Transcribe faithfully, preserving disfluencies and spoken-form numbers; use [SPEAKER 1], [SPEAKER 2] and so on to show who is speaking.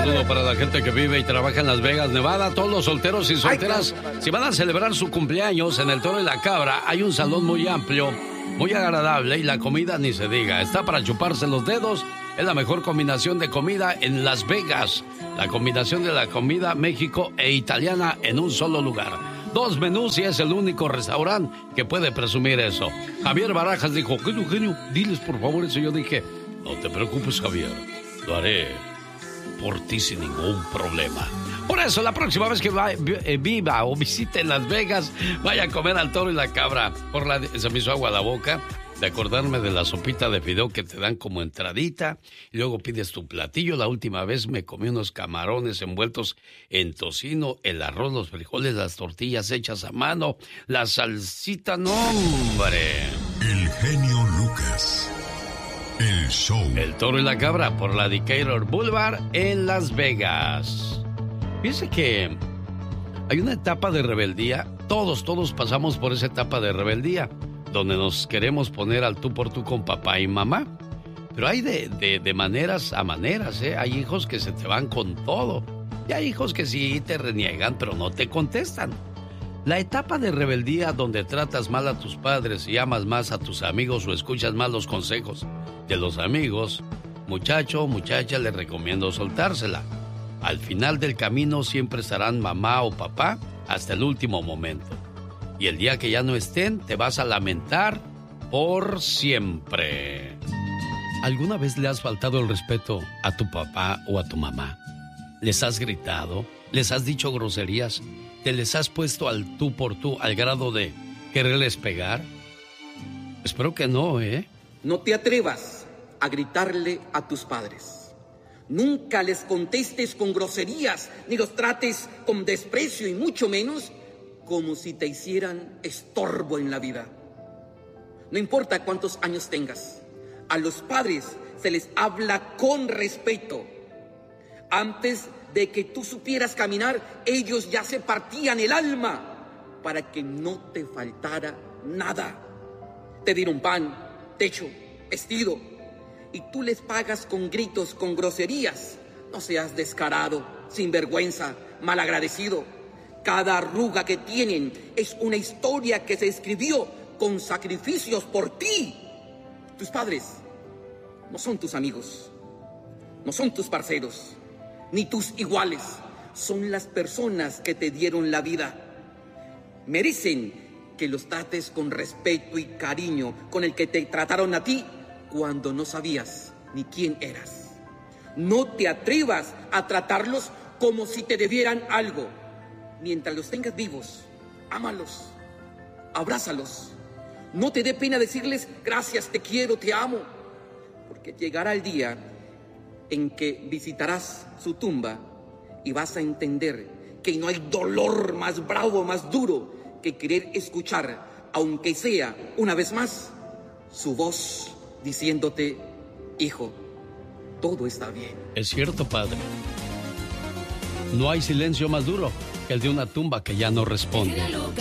[SPEAKER 1] saludo para la gente que vive y trabaja en Las Vegas, Nevada. Todos los solteros y solteras, si van a celebrar su cumpleaños en el Toro y la Cabra, hay un salón muy amplio, muy agradable y la comida ni se diga. Está para chuparse los dedos. Es la mejor combinación de comida en Las Vegas. La combinación de la comida México e italiana en un solo lugar. Dos menús y es el único restaurante que puede presumir eso. Javier Barajas dijo, genio, genio, diles por favor eso. Yo dije, no te preocupes, Javier, lo haré por ti sin ningún problema. Por eso, la próxima vez que va, eh, viva o visite Las Vegas, vaya a comer al Toro y la Cabra. Por la, se me hizo agua a la boca de acordarme de la sopita de fideo que te dan como entradita y luego pides tu platillo. La última vez me comí unos camarones envueltos en tocino, el arroz, los frijoles, las tortillas hechas a mano, la salsita, no, hombre.
[SPEAKER 2] El genio Lucas. El show.
[SPEAKER 1] El Toro y la Cabra por la Decatur Boulevard en Las Vegas. Fíjense que hay una etapa de rebeldía. Todos, todos pasamos por esa etapa de rebeldía, donde nos queremos poner al tú por tú con papá y mamá. Pero hay de, de, de maneras a maneras, ¿eh? Hay hijos que se te van con todo. Y hay hijos que sí te reniegan, pero no te contestan. La etapa de rebeldía donde tratas mal a tus padres y amas más a tus amigos o escuchas más los consejos de los amigos, muchacho o muchacha, les recomiendo soltársela. Al final del camino siempre estarán mamá o papá hasta el último momento. Y el día que ya no estén, te vas a lamentar por siempre. ¿Alguna vez le has faltado el respeto a tu papá o a tu mamá? ¿Les has gritado? ¿Les has dicho groserías? ¿Te les has puesto al tú por tú al grado de quererles pegar? Espero que no, ¿eh?
[SPEAKER 3] No te atrevas a gritarle a tus padres. Nunca les contestes con groserías, ni los trates con desprecio y mucho menos como si te hicieran estorbo en la vida. No importa cuántos años tengas, a los padres se les habla con respeto. Antes de que tú supieras caminar, ellos ya se partían el alma para que no te faltara nada. Te dieron pan, techo, vestido, y tú les pagas con gritos, con groserías. No seas descarado, sinvergüenza, malagradecido. Cada arruga que tienen es una historia que se escribió con sacrificios por ti. Tus padres no son tus amigos, no son tus parceros, ni tus iguales. Son las personas que te dieron la vida. Merecen que los trates con respeto y cariño con el que te trataron a ti cuando no sabías ni quién eras. No te atrevas a tratarlos como si te debieran algo. Mientras los tengas vivos, ámalos, abrázalos. No te dé pena decirles gracias, te quiero, te amo, porque llegará el día en que visitarás su tumba y vas a entender que no hay dolor más bravo, más duro que querer escuchar, aunque sea una vez más, su voz diciéndote, hijo, todo está bien.
[SPEAKER 1] Es cierto, padre. No hay silencio más duro que el de una tumba que ya no responde.